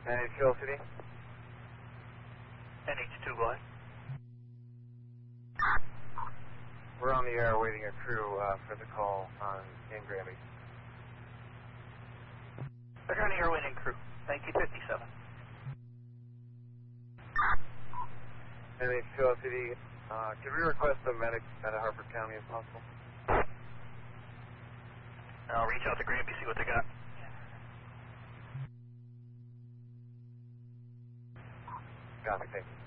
NH2 City? NH2, go ahead. We're on the air waiting a crew for the call in Granby. They're on the air waiting crew. 1957. NH2 City, can we request a medic out of Harford County if possible? I'll reach out to Granby, see what they got. Got it, thank you.